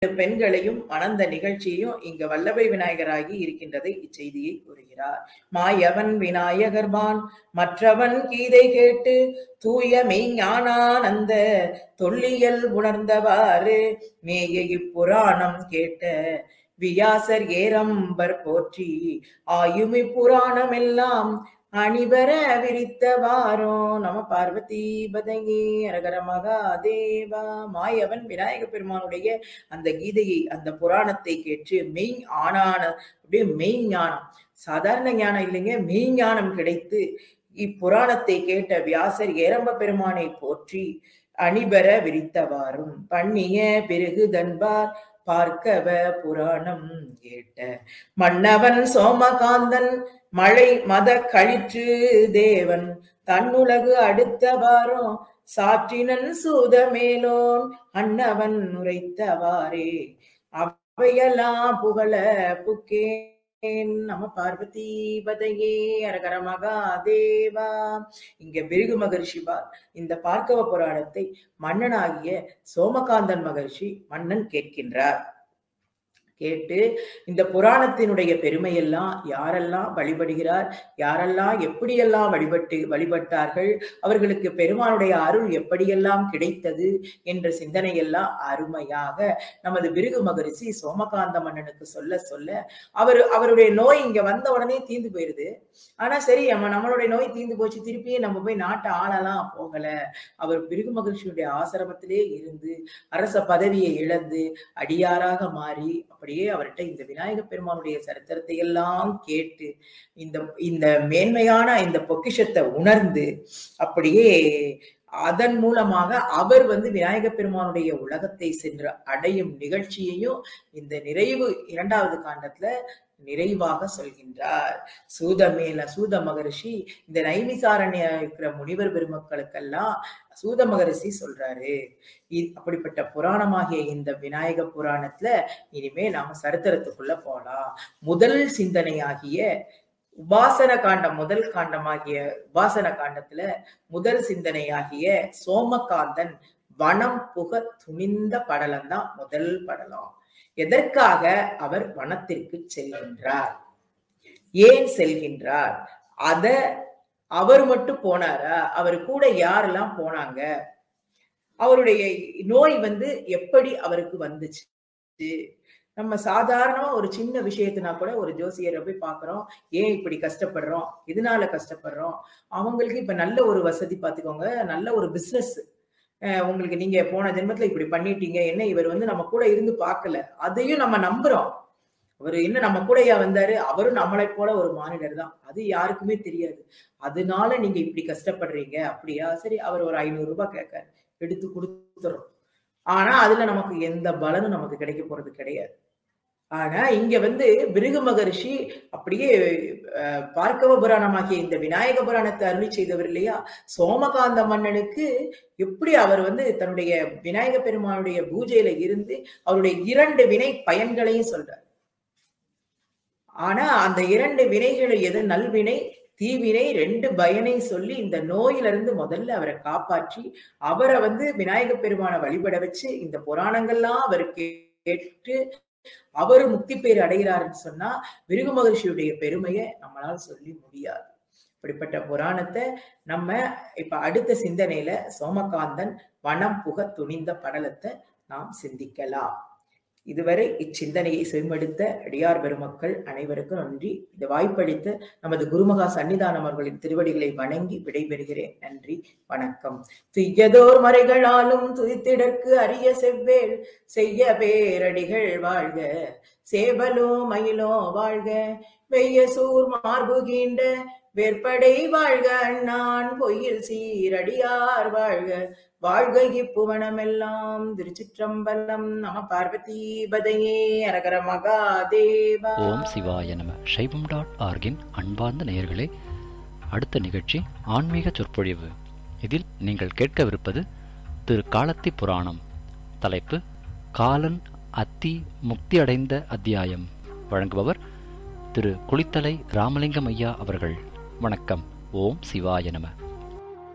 பெண்களையும் மணந்த நிகழ்ச்சியையும் இங்க வல்லபை விநாயகராகி இருக்கின்றதை இச்செய்தியை கூறுகிறார். மாயவன் விநாயகர்பான் மற்றவன் கீதை கேட்டு தூய மெய்ஞானானந்த தொல்லியல் உணர்ந்தவாறு மேய இப்புராணம் கேட்ட வியாசர் ஏரம்பர் போற்றி ஆயுமி புராணம் எல்லாம் அணிவர விரித்தவாரோ. நம பார்வதி பதையே அரகர மகாதேவா. மாயவன் விநாயக பெருமானுடைய அந்த கீதையை, அந்த புராணத்தை கேட்டு மெய் ஆனான அப்படியே மெய் ஞானம், சாதாரண ஞானம் இல்லைங்க, மெய் ஞானம் கிடைத்து இப்புராணத்தை கேட்ட வியாசர் ஏரம்ப பெருமானை போற்றி அணிபெற விரித்தவாறும் பண்ணிய பிறகு தன்பார் பார்க்கவ புராணம் கேட்ட மன்னவன் சோமகாந்தன் மழை மத கழிற்று தேவன் தன்னுலகு அடுத்தவாறும் சாற்றினன் சூதமேலோன் அன்னவன் உரைத்தவாறே அவையெல்லாம் புகழ புக்கேன். நம பார்வதி பதையே அரகர மகாதேவா. இங்க பிருகு மகர்ஷிபால் இந்த பார்க்கவ புராணத்தை மன்னனாகிய சோமகாந்தன் மகர்ஷி மன்னன் கேட்கின்றார். கேட்டு இந்த புராணத்தினுடைய பெருமையெல்லாம் யாரெல்லாம் வழிபடுகிறார், யாரெல்லாம் எப்படியெல்லாம் வழிபட்டார்கள், அவர்களுக்கு பெருமானுடைய அருள் எப்படியெல்லாம் கிடைத்தது என்ற சிந்தனையெல்லாம் அருமையாக நமது பிருகு மகரிஷி சோமகாந்த மன்னனுக்கு சொல்ல சொல்ல அவருடைய நோய் இங்க வந்த உடனே தீர்ந்து போயிருது. ஆனா சரி, நம்மளுடைய நோய் தீர்ந்து போச்சு, திருப்பியே நம்ம போய் நாட்டை ஆளலாம் போகல. அவர் பிருகு மகரிஷியுடைய ஆசிரமத்திலே இருந்து அரச பதவியை இழந்து அடியாராக மாறி அப்படியே அவர்கிட்ட இந்த விநாயக பெருமானுடைய சரித்திரத்தை எல்லாம் கேட்டு இந்த மேன்மையான இந்த பொக்கிஷத்தை உணர்ந்து அப்படியே அதன் மூலமாக அவர் விநாயக பெருமானுடைய உலகத்தை சென்று அடையும் நிகழ்ச்சியையும் இந்த நிறைவு 2வது காண்டத்துல நிறைவாக சொல்கின்றார். சூத மகரிஷி இந்த நைமிசாரண்ய இருக்கிற முனிவர் பெருமக்களுக்கெல்லாம் சூத மகரிஷி சொல்றாரு. அப்படிப்பட்ட புராணமாகிய இந்த விநாயக புராணத்துல இனிமே நாம சரித்திரத்துக்குள்ள போலாம். முதல் சிந்தனையாகிய உபாசன காண்டம், முதல் காண்டமாகிய உபாசன காண்டத்துல முதல் சிந்தனையாகிய சோமகாந்தன் வனம் புக துணிந்த படலம் தான் முதல் படலம். எதற்காக அவர் வனத்திற்கு செல்கின்றார், ஏன் செல்கின்றார், அத அவர் மட்டும் போனாரா, அவர் கூட யாரெல்லாம் போனாங்க, அவருடைய நோய் எப்படி அவருக்கு வந்துச்சு. நம்ம சாதாரணமா ஒரு சின்ன விஷயத்தினா கூட ஒரு ஜோசியரை போய் பாக்குறோம், ஏன் இப்படி கஷ்டப்படுறோம், இதனால கஷ்டப்படுறோம். அவங்களுக்கு இப்ப நல்ல ஒரு வசதி பாத்துக்கோங்க, நல்ல ஒரு பிசினஸ், உங்களுக்கு நீங்க போன ஜென்மத்துல இப்படி பண்ணிட்டீங்க, என்ன இவர் நம்ம கூட இருந்து பார்க்கல, அதையும் நம்ம நம்புறோம். அவரு என்ன நம்ம கூடயா வந்தாரு, அவரும் நம்மளை போல ஒரு மானிடர் தான், அது யாருக்குமே தெரியாது. அதனால நீங்க இப்படி கஷ்டப்படுறீங்க, அப்படியா, சரி அவர் ஒரு 500 ரூபாய் கேட்காரு, எடுத்து கொடுத்துறோம். ஆனா அதுல நமக்கு எந்த பலனும் நமக்கு கிடைக்க போறது கிடையாது. ஆனா இங்க பிருகு மகரிஷி அப்படியே பார்க்கவ புராணமாகிய இந்த விநாயக புராணத்தை அருளி செய்தவர் இல்லையா, சோமகாந்த மன்னனுக்கு எப்படி அவர் தன்னுடைய விநாயக பெருமானுடைய பூஜையில இருந்து அவருடைய 2 வினை பயன்களையும் சொல்றார். ஆனா அந்த 2 வினைகள் எது, நல்வினை தீவினை 2 பயனை சொல்லி இந்த நோயிலிருந்து முதல்ல அவரை காப்பாற்றி அவரை விநாயக பெருமான வழிபட வச்சு இந்த புராணங்கள்லாம் அவர் கேட்டு அவரு முக்தி பேர் அடைகிறாருன்னு சொன்னா பிருகு மகரிஷியுடைய பெருமையை நம்மளால சொல்லி முடியாது. இப்படிப்பட்ட புராணத்தை நம்ம இப்ப அடுத்த சிந்தனையில சோமகாந்தன் வனம் புக துணிந்த படலத்தை நாம் சிந்திக்கலாம். இதுவரை இச்சிந்தனையை செவிமடுத்த அடியார் பெருமக்கள் அனைவருக்கும் நன்றி. இந்த வாய்ப்பளித்த நமது குருமகா சன்னிதானம் அவர்களின் திருவடிகளை வணங்கி விடைபெறுகிறேன். நன்றி, வணக்கம். துய்யதோர் மறைகளாலும் துதித்திடற்கு அரிய செவ்வேள் செய்ய பேரடிகள் வாழ்க, சேவலோ மயிலோ வாழ்க, வெய்ய சூர் மார்புகின்ற வேற்படை வாழ்க, அண்ணான் பொய்யில் சீரடியார் வாழ்க, வாழ்க இப்புவனமெல்லாம். திருச்சிற்றம்பலம். நம பார்வதி பதையே அரகர மகாதேவா. ஓம் சிவாய நம. சைவம்.org அன்பார்ந்த நேயர்களே, அடுத்த நிகழ்ச்சி ஆன்மீக சொற்பொழிவு. இதில் நீங்கள் கேட்கவிருப்பது திரு காலத்தி புராணம். தலைப்பு காலன் அத்தி முக்தி அடைந்த அத்தியாயம். வழங்குபவர் திரு குளித்தலை ராமலிங்கம் ஐயா அவர்கள். வணக்கம். ஓம் சிவாய நம.